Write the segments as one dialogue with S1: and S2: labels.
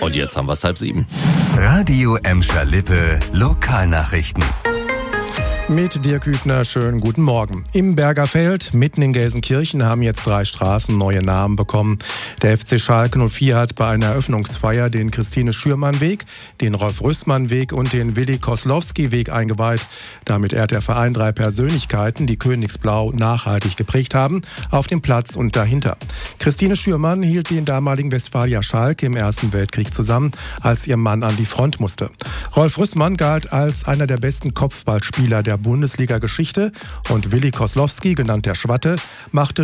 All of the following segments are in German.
S1: Und jetzt haben wir es 6:30.
S2: Radio Emscher Lippe Lokalnachrichten.
S3: Mit Dirk Hübner, schönen guten Morgen. Im Bergerfeld, mitten in Gelsenkirchen, haben jetzt 3 Straßen neue Namen bekommen. Der FC Schalke 04 hat bei einer Eröffnungsfeier den Christine-Schürmann-Weg, den Rolf-Rüssmann-Weg und den Willi-Koslowski-Weg eingeweiht. Damit ehrt der Verein 3 Persönlichkeiten, die Königsblau nachhaltig geprägt haben, auf dem Platz und dahinter. Christine Schürmann hielt den damaligen Westfalia Schalke im Ersten Weltkrieg zusammen, als ihr Mann an die Front musste. Rolf Rüssmann galt als einer der besten Kopfballspieler der Bundesliga-Geschichte und Willi Koslowski, genannt der Schwatte, machte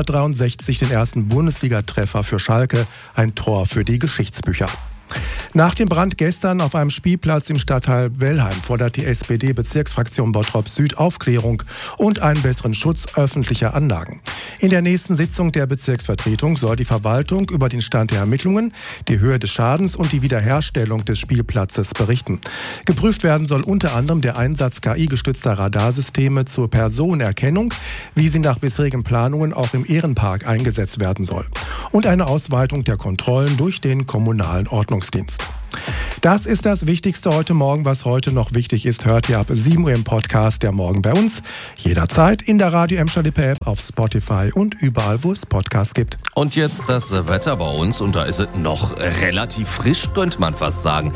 S3: 1963 den ersten Bundesliga-Treffer für Schalke, ein Tor für die Geschichtsbücher. Nach dem Brand gestern auf einem Spielplatz im Stadtteil Wellheim fordert die SPD-Bezirksfraktion Bottrop-Süd Aufklärung und einen besseren Schutz öffentlicher Anlagen. In der nächsten Sitzung der Bezirksvertretung soll die Verwaltung über den Stand der Ermittlungen, die Höhe des Schadens und die Wiederherstellung des Spielplatzes berichten. Geprüft werden soll unter anderem der Einsatz KI-gestützter Radarsysteme zur Personenerkennung, wie sie nach bisherigen Planungen auch im Ehrenpark eingesetzt werden soll. Und eine Ausweitung der Kontrollen durch den kommunalen Ordnungsdienst. Das ist das Wichtigste heute Morgen. Was heute noch wichtig ist, hört ihr ab 7 Uhr im Podcast der Morgen bei uns. Jederzeit in der Radio Emscher Lippe App, auf Spotify und überall, wo es Podcasts gibt.
S1: Und jetzt das Wetter bei uns. Und da ist es noch relativ frisch, könnte man fast sagen.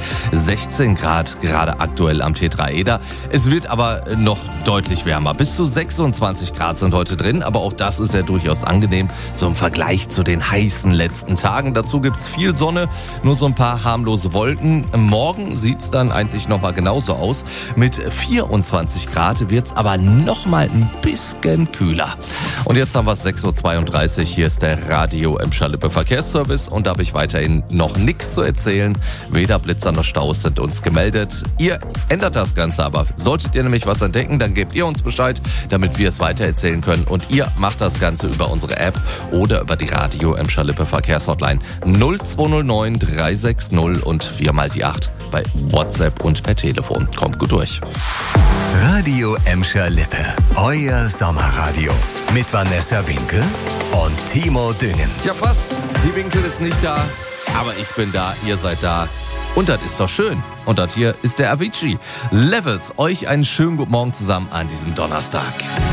S1: 16 Grad gerade aktuell am T3 Eder. Es wird aber noch deutlich wärmer. Bis zu 26 Grad sind heute drin. Aber auch das ist ja durchaus angenehm. So im Vergleich zu den heißen letzten Tagen. Dazu gibt's viel Sonne, nur so ein paar harmlose Wolken. Morgen sieht's dann eigentlich nochmal genauso aus. Mit 24 Grad wird's aber nochmal ein bisschen kühler. Und jetzt haben wir es 6:32 Uhr. Hier ist der Radio Emscher Lippe Verkehrsservice. Und da habe ich weiterhin noch nichts zu erzählen. Weder Blitzer noch Staus sind uns gemeldet. Ihr ändert das Ganze aber. Solltet ihr nämlich was entdecken, dann gebt ihr uns Bescheid, damit wir es weitererzählen können. Und ihr macht das Ganze über unsere App oder über die Radio Emscher Lippe Verkehrshotline 0209 360 und 4x8 bei WhatsApp und per Telefon. Kommt gut durch.
S2: Radio Emscher Lippe, euer Sommerradio. Mit Vanessa Winkel und Timo Düngen.
S1: Ja, fast. Die Winkel ist nicht da, aber ich bin da, ihr seid da. Und das ist doch schön. Und das hier ist der Avicii. Levels, euch einen schönen guten Morgen zusammen an diesem Donnerstag.